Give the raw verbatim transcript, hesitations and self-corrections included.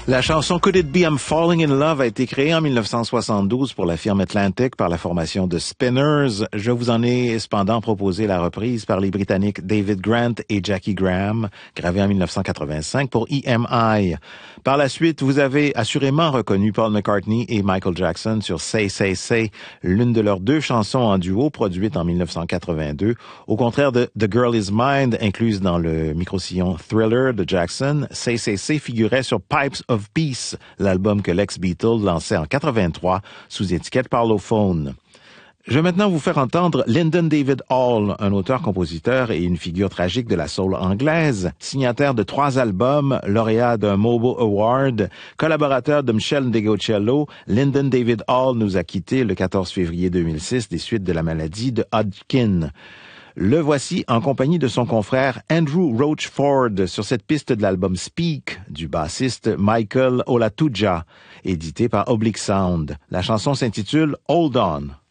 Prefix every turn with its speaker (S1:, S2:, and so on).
S1: La chanson Could It Be I'm Falling in Love a été créée en dix-neuf cent soixante-douze pour la firme Atlantic par la formation de Spinners. Je vous en ai cependant proposé la reprise par les Britanniques David Grant et Jackie Graham, gravée en dix-neuf cent quatre-vingt-cinq pour E M I. Par la suite, vous avez assurément reconnu Paul McCartney et Michael Jackson sur Say Say Say, l'une de leurs deux chansons en duo produites en dix-neuf cent quatre-vingt-deux, au contraire de The Girl Is Mine, incluse dans le micro-sillon Thriller de Jackson. Say Say Say figurait sur Pipes of Peace, l'album que l'ex-Beatle lançait en quatre-vingt-trois sous étiquette Parlophone. Je vais maintenant vous faire entendre Lyndon David Hall, un auteur-compositeur et une figure tragique de la soul anglaise, signataire de trois albums, lauréat d'un Mobo Award, collaborateur de Michel Ndegeocello. Lyndon David Hall nous a quittés le quatorze février deux mille six des suites de la maladie de Hodgkin. Le voici en compagnie de son confrère Andrew Roachford sur cette piste de l'album Speak du bassiste Michael Olatuja, édité par Oblique Sound. La chanson s'intitule Hold On.